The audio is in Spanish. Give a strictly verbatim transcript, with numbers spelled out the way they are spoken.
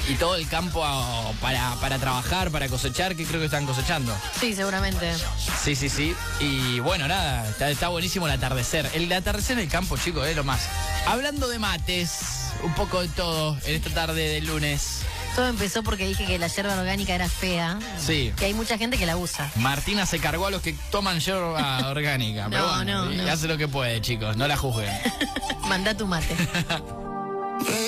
y todo el campo a, para, para trabajar, para cosechar, que creo que están cosechando. Sí, seguramente. Sí, sí, sí. Y bueno, nada, está, está buenísimo el atardecer. El atardecer en el campo, chicos, es lo más. Hablando de mates, un poco de todo en esta tarde de lunes. Todo empezó porque dije que la yerba orgánica era fea. Sí. Que hay mucha gente que la usa. Martina se cargó a los que toman yerba orgánica. No, pero bueno, no, y no. hace lo que puede, chicos. No la juzguen. Mandá tu mate.